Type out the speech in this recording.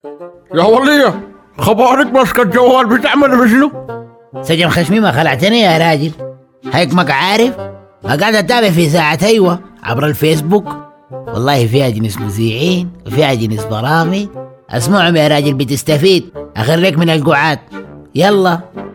يا ولية، خبارك ماسكة الجوال بتعمل بشنو؟ سجن خشمي ما خلعتني يا راجل، هيك عارف. قاعد اتابع في ساعة ايوه عبر الفيسبوك، والله فيها جنس مذيعين وفيها جنس برامج. اسمعهم يا راجل بتستفيد، اخرك من القعاد. يلا